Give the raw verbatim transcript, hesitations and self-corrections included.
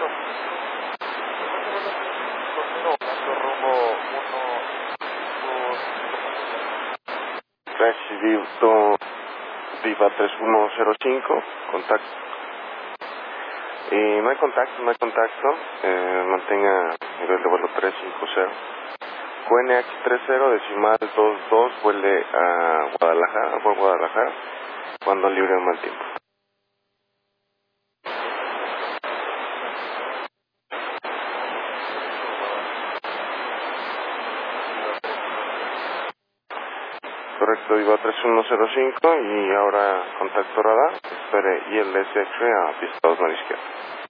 Recibido Viva tres uno cero cinco, contacto. Y no hay contacto, no hay contacto. Eh, mantenga nivel de vuelo tres cinco cero. Q N H treinta decimal veintidós, vuele a Guadalajara, por Guadalajara, cuando libre de mal tiempo. Correcto, Viva tres uno cero cinco y ahora contacto radar. Espere I L S F a pista dos izquierda.